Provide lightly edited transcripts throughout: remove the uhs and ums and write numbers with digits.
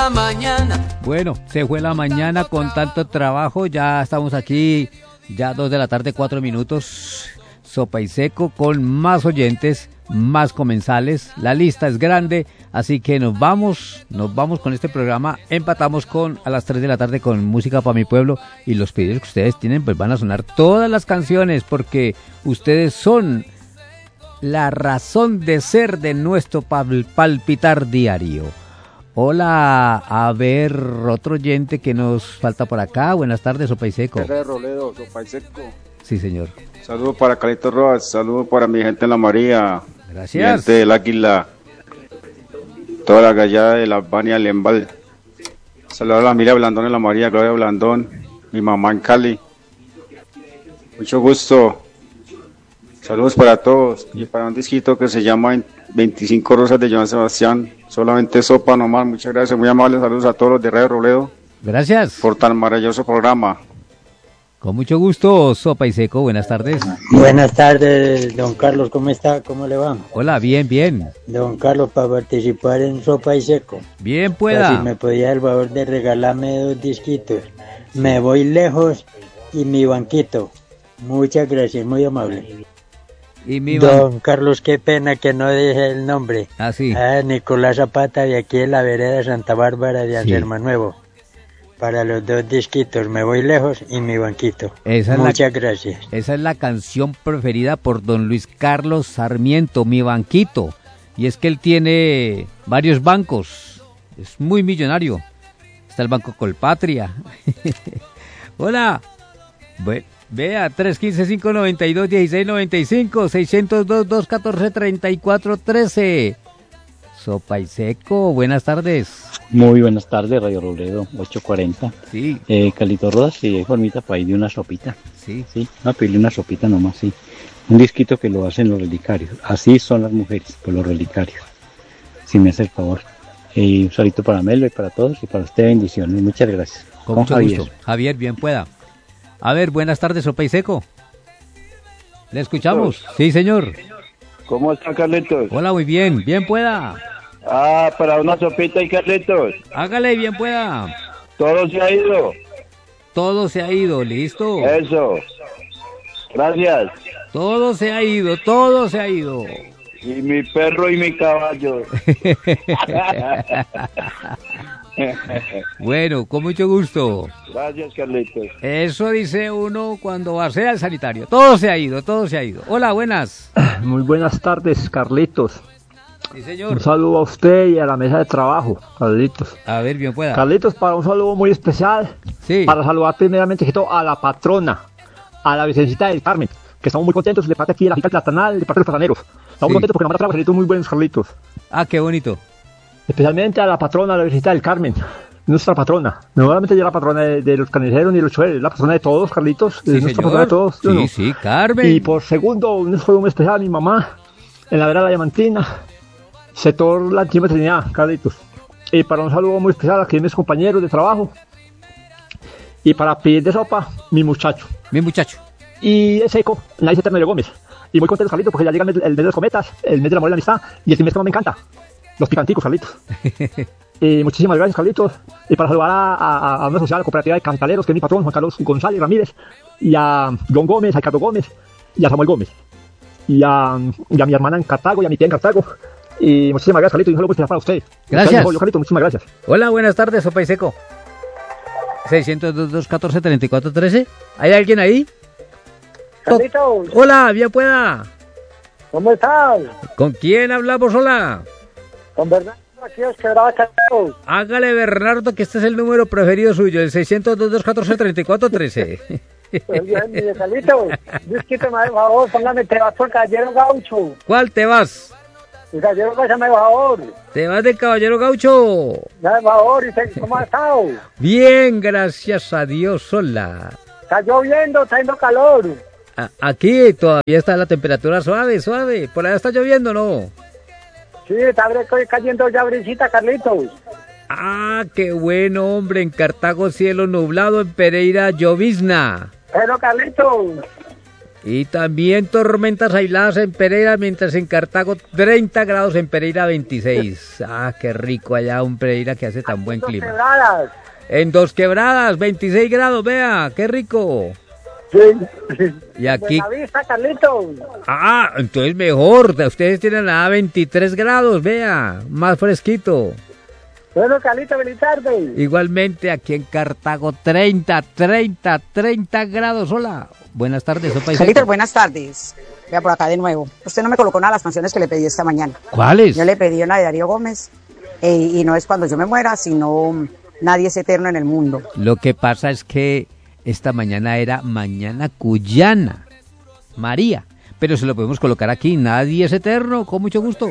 la mañana. Bueno, se fue la mañana con tanto trabajo, ya estamos aquí, ya 2 de la tarde, 4 minutos, Sopa y Seco, con más oyentes, más comensales, la lista es grande, así que nos vamos con este programa, empatamos a las 3 de la tarde con Música para mi pueblo, y los pedidos que ustedes tienen, pues van a sonar todas las canciones, porque ustedes son la razón de ser de nuestro palpitar diario. Hola, a ver, otro oyente que nos falta por acá. Buenas tardes, Sopa y Seco. R. Roledo, Sopa y Seco. Sí, señor. Saludos para Carlitos Rojas, saludos para mi gente en La María. Gracias. Mi gente del Águila, toda la gallada de la Albania, Lembal. Saludos a la familia Blandón en La María, Gloria Blandón, mi mamá en Cali. Mucho gusto. Saludos para todos. Y para un disquito que se llama 25 Rosas de Joan Sebastián. Solamente sopa nomás. Muchas gracias, muy amables. Saludos a todos los de Radio Robledo. Gracias. Por tan maravilloso programa. Con mucho gusto, Sopa y Seco. Buenas tardes. Buenas tardes, don Carlos. ¿Cómo está? ¿Cómo le va? Hola, bien, bien. Don Carlos, para participar en Sopa y Seco. Bien pueda. Si me podía el favor de regalarme 2 disquitos. Me voy lejos y mi banquito. Muchas gracias, muy amable. Y mi don Carlos, qué pena que no dije el nombre. Ah, sí. Nicolás Zapata, de aquí en la vereda Santa Bárbara de Anselmo Nuevo. Para los 2 disquitos, me voy lejos y mi banquito. Muchas gracias. Esa es la canción preferida por don Luis Carlos Sarmiento, mi banquito. Y es que él tiene varios bancos. Es muy millonario. Está el Banco Colpatria. Hola. Bueno. Vea, 315-592-1695, 602-214-3413. Sopa y Seco, buenas tardes. Muy buenas tardes, Radio Robledo, 840. Sí. Carlitos Rodas, si formita para ir de una sopita. Sí. Sí, va a pedirle una sopita nomás, sí. Un disquito que lo hacen los relicarios. Así son las mujeres, por los relicarios. Si me hace el favor. Un saludito para Melo y para todos, y para usted bendiciones. Muchas gracias. Con mucho gusto. Javier, bien pueda. A ver, buenas tardes, Sopa y Seco. ¿Le escuchamos? Sí, señor. ¿Cómo está, Carlitos? Hola, muy bien. Bien pueda. Para una sopita y Carlitos. Hágale, bien pueda. Todo se ha ido. Todo se ha ido, listo. Eso. Gracias. Todo se ha ido, todo se ha ido. Y mi perro y mi caballo. Bueno, con mucho gusto. Gracias, Carlitos. Eso dice uno cuando va a ser al sanitario. Todo se ha ido, todo se ha ido. Hola, buenas. Muy buenas tardes, Carlitos. Sí, señor. Un saludo a usted y a la mesa de trabajo, Carlitos. A ver, bien pueda. Carlitos, para un saludo muy especial. Sí. Para saludar primeramente a la patrona, a la Vicencita del Carmen, que estamos muy contentos de parte aquí de la Finca Platanal, de parte de los plataneros. Estamos muy contentos porque nos manda trabajos muy buenos, Carlitos. Ah, qué bonito. Especialmente a la patrona, a la Vicencita del Carmen, nuestra patrona. No solamente ya la patrona de los carniceros ni de los choferes, la patrona de todos, Carlitos. Sí, nuestra señor. patrona de todos. Sí, ¿no? sí, Carmen. Y por segundo, un saludo muy especial a mi mamá, en la vereda Diamantina, sector La Antigua Trinidad, Carlitos. Y para un saludo muy especial a mis compañeros de trabajo. Y para pedir de sopa, mi muchacho. Mi muchacho. Y el Seco, la Eterno de Gómez. Y muy contentos, Carlitos, porque ya llega el mes de los cometas, el mes del amor y la amistad, y el trimestre más me encanta. Los picanticos, Carlitos. Y muchísimas gracias, Carlitos. Y para saludar a una social, la cooperativa de cantaleros, que es mi patrón, Juan Carlos González Ramírez, y a John Gómez, a Ricardo Gómez, y a Samuel Gómez. Y a mi hermana en Cartago, y a mi tía en Cartago. Y muchísimas gracias, Carlitos, y un saludo muy especial para usted. Gracias. Carlitos, muchísimas gracias. Hola, buenas tardes, Sopa y Seco. 602-214-3413. ¿Hay alguien ahí? Carlitos. Hola, bien pueda. ¿Cómo estás? ¿Con quién hablamos? Hola. Con Bernardo, aquí os quebraba Carlitos. Hágale, Bernardo, que este es el número preferido suyo, el 602-214-3413. Bien, Carlitos, disquito, me por favor, póngame Te vas por Caballero Gaucho. ¿Cuál te vas? El Caballero Gaucho, por favor. ¿Te vas del Caballero Gaucho? Por favor, ¿cómo has estado? Bien, gracias a Dios, hola. Está lloviendo, está haciendo calor. Aquí todavía está la temperatura suave, suave. Por allá está lloviendo, ¿no? Sí, está cayendo ya brisita, Carlitos. Ah, qué bueno, hombre. En Cartago cielo nublado, en Pereira llovizna. Pero, Carlitos. Y también tormentas aisladas en Pereira, mientras en Cartago 30 grados, en Pereira 26. Ah, qué rico allá un Pereira que hace tan buen clima. Quebradas. En Dos Quebradas, 26 grados, vea, qué rico. Sí. Y aquí... Buena vista, Carlitos. Ah, entonces mejor, ustedes tienen la 23 grados, vea, más fresquito. Bueno, Carlitos, feliz tarde. Igualmente aquí en Cartago 30 grados, hola. Buenas tardes, Sopa y Carlitos, Seco. buenas tardes. Vea por acá de nuevo. Usted no me colocó nada de las canciones que le pedí esta mañana. ¿Cuáles? Yo le pedí una de Darío Gómez y no es Cuando yo me muera, sino Nadie es eterno en el mundo. Lo que pasa es que esta mañana era Mañana Cuyana, María. Pero se lo podemos colocar aquí, Nadie es eterno, con mucho gusto.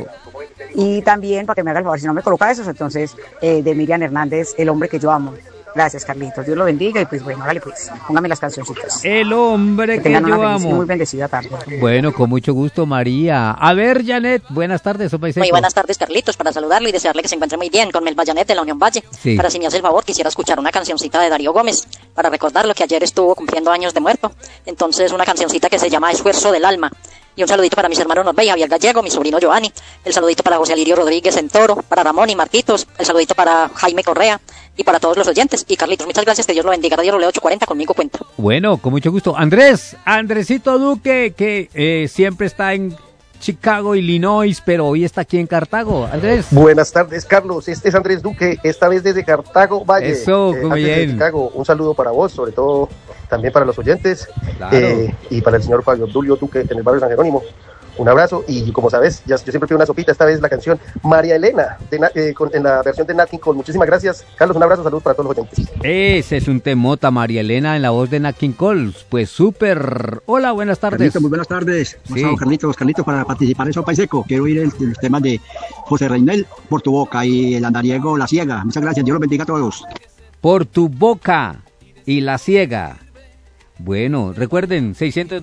Y también, para que me haga el favor, si no me coloca esos, entonces, de Miriam Hernández, El hombre que yo amo. Gracias, Carlitos. Dios lo bendiga y pues bueno, hágale pues. Póngame las cancioncitas. El hombre que yo amo. Muy bendecida tarde. Bueno, con mucho gusto, María. A ver, Janet, buenas tardes, Sopa y Seco. Muy buenas tardes, Carlitos, para saludarle y desearle que se encuentre muy bien con Melba Janet de la Unión Valle. Sí. Para si me hace el favor, quisiera escuchar una cancioncita de Darío Gómez, para recordarlo que ayer estuvo cumpliendo años de muerto. Entonces, una cancioncita que se llama Esfuerzo del Alma. Y un saludito para mis hermanos Norbe y Javier Gallego, mi sobrino Giovanni. El saludito para José Alirio Rodríguez en Toro, para Ramón y Marquitos. El saludito para Jaime Correa y para todos los oyentes. Y Carlitos, muchas gracias, que Dios lo bendiga. Radio Roleo 840, conmigo cuenta. Bueno, con mucho gusto. Andresito Duque, que siempre está en Chicago, Illinois, pero hoy está aquí en Cartago. Andrés. Buenas tardes, Carlos. Este es Andrés Duque, esta vez desde Cartago Valle. Eso, muy bien. De Chicago. Un saludo para vos, sobre todo también para los oyentes. Claro. Y para el señor Fabio Obdulio Duque en el barrio San Jerónimo. Un abrazo y como sabes, yo siempre pido una sopita, esta vez la canción María Elena, en la versión de Nat King Cole. Muchísimas gracias, Carlos, un abrazo, saludos para todos los oyentes. Ese es un temota, María Elena, en la voz de Nat King Cole. Pues súper. Hola, buenas tardes. Carlitos, muy buenas tardes. Sí. Carlitos, para participar en Sopa y Seco. Quiero oír los temas de José Reinel, Por tu boca, y el andariego La Ciega. Muchas gracias, Dios los bendiga a todos. Por tu boca y La Ciega. Bueno, recuerden,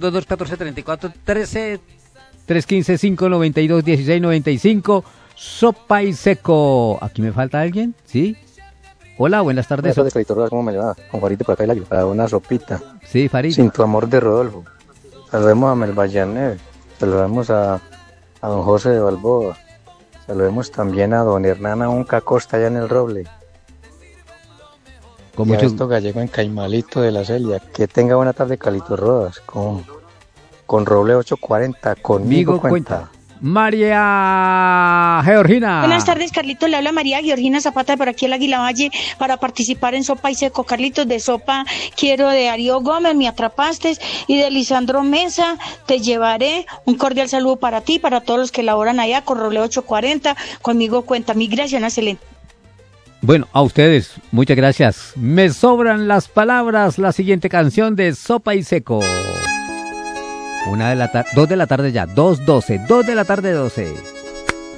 602-214-34-13, 315-592-1695, Sopa y Seco. ¿Aquí me falta alguien? ¿Sí? Hola, buenas tardes. Buenas tardes, Carlitos, ¿cómo me le va? Con Farito por acá y la para una sopita. Sí, Farito. Sin tu amor de Rodolfo. Saludemos a Melba Janet, saludemos a don José de Balboa, saludemos también a don Hernán Unca Costa allá en el Roble. Con y mucho... a esto Gallego en Caimalito de la Celia. Que tenga buena tarde, Carlitos Rodas, con Roble 840, conmigo cuenta. María Georgina. Buenas tardes, Carlitos, le habla María Georgina Zapata de por aquí en Águila Valle para participar en Sopa y Seco. Carlitos, de Sopa quiero de Darío Gómez, Me atrapaste, y de Lisandro Mesa, Te llevaré. Un cordial saludo para ti, para todos los que laboran allá con Roble 840, conmigo cuenta. Migración excelente. Bueno, a ustedes, muchas gracias. Me sobran las palabras. La siguiente canción de Sopa y Seco. 2 de la tarde ya, 2:12, 2 de la tarde 12.